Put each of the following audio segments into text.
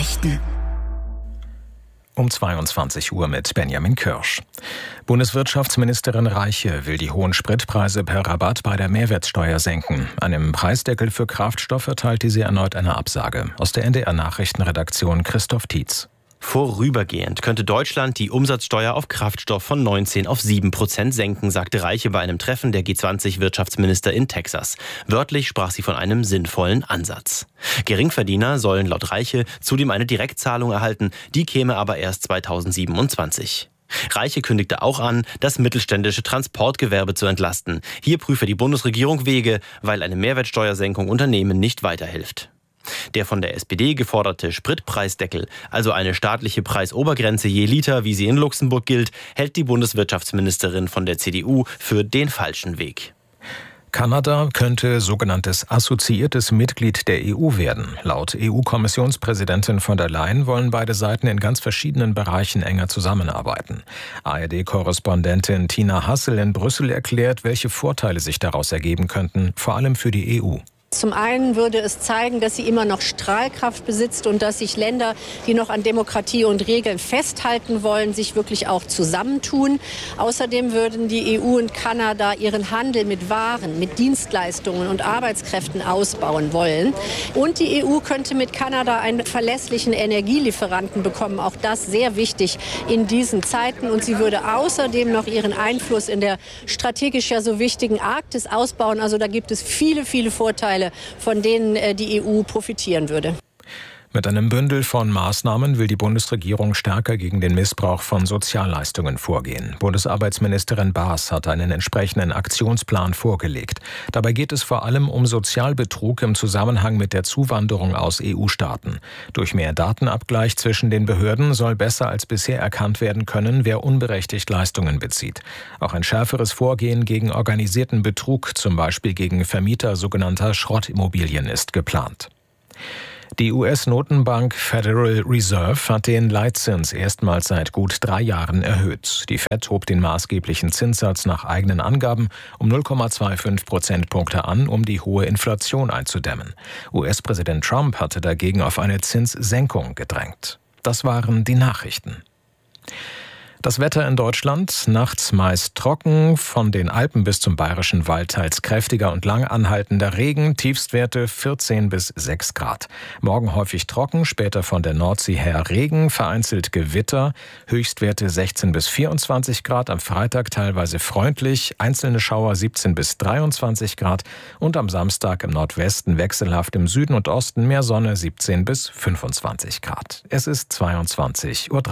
Nachrichten. Um 22 Uhr mit Benjamin Kirsch. Bundeswirtschaftsministerin Reiche will die hohen Spritpreise per Rabatt bei der Mehrwertsteuer senken. Einem Preisdeckel für Kraftstoffe erteilte sie erneut eine Absage. Aus der NDR-Nachrichtenredaktion Christoph Tietz. Vorübergehend könnte Deutschland die Umsatzsteuer auf Kraftstoff von 19 auf 7% senken, sagte Reiche bei einem Treffen der G20-Wirtschaftsminister in Texas. Wörtlich sprach sie von einem sinnvollen Ansatz. Geringverdiener sollen laut Reiche zudem eine Direktzahlung erhalten, die käme aber erst 2027. Reiche kündigte auch an, das mittelständische Transportgewerbe zu entlasten. Hier prüfe die Bundesregierung Wege, weil eine Mehrwertsteuersenkung Unternehmen nicht weiterhilft. Der von der SPD geforderte Spritpreisdeckel, also eine staatliche Preisobergrenze je Liter, wie sie in Luxemburg gilt, hält die Bundeswirtschaftsministerin von der CDU für den falschen Weg. Kanada könnte sogenanntes assoziiertes Mitglied der EU werden. Laut EU-Kommissionspräsidentin von der Leyen wollen beide Seiten in ganz verschiedenen Bereichen enger zusammenarbeiten. ARD-Korrespondentin Tina Hassel in Brüssel erklärt, welche Vorteile sich daraus ergeben könnten, vor allem für die EU. Zum einen würde es zeigen, dass sie immer noch Strahlkraft besitzt und dass sich Länder, die noch an Demokratie und Regeln festhalten wollen, sich wirklich auch zusammentun. Außerdem würden die EU und Kanada ihren Handel mit Waren, mit Dienstleistungen und Arbeitskräften ausbauen wollen. Und die EU könnte mit Kanada einen verlässlichen Energielieferanten bekommen. Auch das sehr wichtig in diesen Zeiten. Und sie würde außerdem noch ihren Einfluss in der strategisch ja so wichtigen Arktis ausbauen. Also da gibt es viele, viele Vorteile, von denen die EU profitieren würde. Mit einem Bündel von Maßnahmen will die Bundesregierung stärker gegen den Missbrauch von Sozialleistungen vorgehen. Bundesarbeitsministerin Baas hat einen entsprechenden Aktionsplan vorgelegt. Dabei geht es vor allem um Sozialbetrug im Zusammenhang mit der Zuwanderung aus EU-Staaten. Durch mehr Datenabgleich zwischen den Behörden soll besser als bisher erkannt werden können, wer unberechtigt Leistungen bezieht. Auch ein schärferes Vorgehen gegen organisierten Betrug, zum Beispiel gegen Vermieter sogenannter Schrottimmobilien, ist geplant. Die US-Notenbank Federal Reserve hat den Leitzins erstmals seit gut 3 Jahren erhöht. Die Fed hob den maßgeblichen Zinssatz nach eigenen Angaben um 0,25 Prozentpunkte an, um die hohe Inflation einzudämmen. US-Präsident Trump hatte dagegen auf eine Zinssenkung gedrängt. Das waren die Nachrichten. Das Wetter in Deutschland, nachts meist trocken, von den Alpen bis zum Bayerischen Wald teils kräftiger und lang anhaltender Regen, Tiefstwerte 14 bis 6 Grad. Morgen häufig trocken, später von der Nordsee her Regen, vereinzelt Gewitter, Höchstwerte 16 bis 24 Grad, am Freitag teilweise freundlich, einzelne Schauer 17 bis 23 Grad und am Samstag im Nordwesten wechselhaft, im Süden und Osten mehr Sonne 17 bis 25 Grad. Es ist 22:03 Uhr.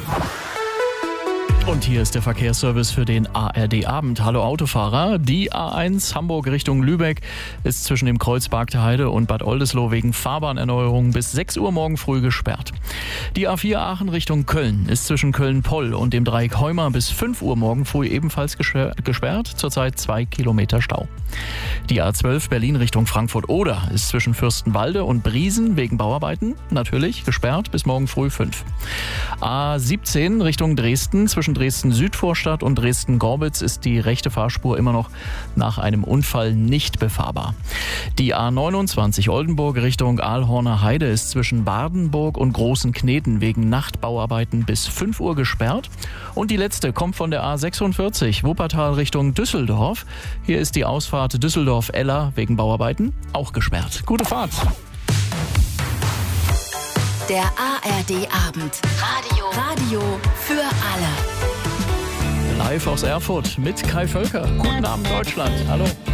Und hier ist der Verkehrsservice für den ARD-Abend. Hallo Autofahrer. Die A1 Hamburg Richtung Lübeck ist zwischen dem Kreuz Bargteheide und Bad Oldesloe wegen Fahrbahnerneuerung bis 6 Uhr morgen früh gesperrt. Die A4 Aachen Richtung Köln ist zwischen Köln-Poll und dem Dreieck Heuma bis 5 Uhr morgen früh ebenfalls gesperrt. Zurzeit 2 Kilometer Stau. Die A12 Berlin Richtung Frankfurt-Oder ist zwischen Fürstenwalde und Briesen wegen Bauarbeiten natürlich gesperrt bis morgen früh 5. A17 Richtung Dresden zwischen Dresden-Südvorstadt und Dresden-Gorbitz ist die rechte Fahrspur immer noch nach einem Unfall nicht befahrbar. Die A29 Oldenburg Richtung Aalhorner Heide ist zwischen Badenburg und Großen Kneten wegen Nachtbauarbeiten bis 5 Uhr gesperrt. Und die letzte kommt von der A46 Wuppertal Richtung Düsseldorf. Hier ist die Ausfahrt Düsseldorf-Eller wegen Bauarbeiten auch gesperrt. Gute Fahrt! Der ARD-Abend. Radio für alle. Live aus Erfurt mit Kai Völker. Guten Abend, Deutschland. Hallo.